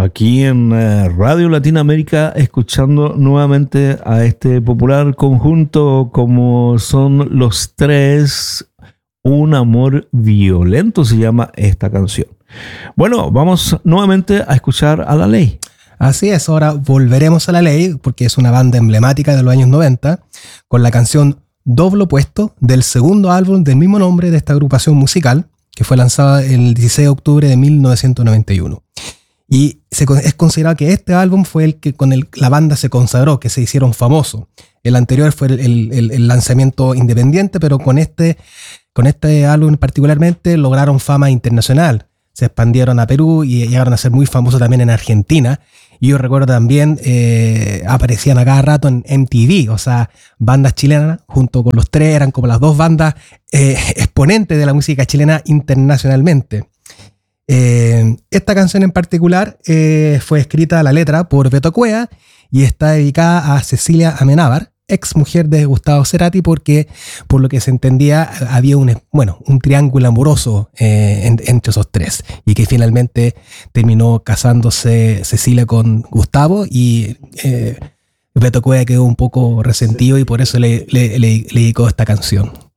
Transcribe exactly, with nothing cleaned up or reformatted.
aquí en eh, Radio Latinoamérica, escuchando nuevamente a este popular conjunto como son Los Tres. Un amor violento se llama esta canción. Bueno, vamos nuevamente a escuchar a La Ley. Así es, ahora volveremos a La Ley porque es una banda emblemática de los años noventa con la canción Doble Opuesto del segundo álbum del mismo nombre de esta agrupación musical que fue lanzada el dieciséis de octubre de mil novecientos noventa y uno. Y se, es considerado que este álbum fue el que con el la banda se consagró, que se hicieron famosos. El anterior fue el, el, el lanzamiento independiente, pero con este, con este álbum particularmente lograron fama internacional. Se expandieron a Perú y llegaron a ser muy famosos también en Argentina. Y yo recuerdo también, eh, aparecían a cada rato en M T V, o sea, bandas chilenas, junto con Los Tres, eran como las dos bandas eh, exponentes de la música chilena internacionalmente. Eh, esta canción en particular eh, fue escrita la letra por Beto Cueva y está dedicada a Cecilia Amenábar, ex mujer de Gustavo Cerati, porque por lo que se entendía había un, bueno, un triángulo amoroso eh, en, entre esos tres y que finalmente terminó casándose Cecilia con Gustavo y eh, Beto Cueva quedó un poco resentido y por eso le, le, le, le dedicó esta canción.